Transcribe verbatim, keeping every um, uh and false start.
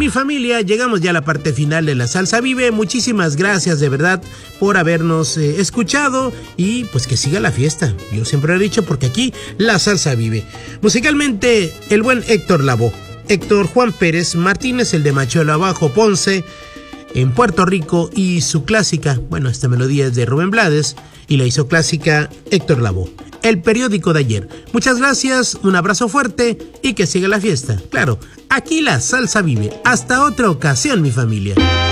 Mi familia, llegamos ya a la parte final de La Salsa Vive. Muchísimas gracias de verdad por habernos eh, escuchado y pues que siga la fiesta. Yo siempre lo he dicho porque aquí La Salsa Vive. Musicalmente, el buen Héctor Lavoe, Héctor Juan Pérez Martínez, el de Machuelo Abajo, Ponce, en Puerto Rico, y su clásica, bueno, esta melodía es de Rubén Blades y la hizo clásica Héctor Lavoe. El periódico de ayer. Muchas gracias, un abrazo fuerte y que siga la fiesta. Claro, aquí La Salsa Vive. Hasta otra ocasión, mi familia.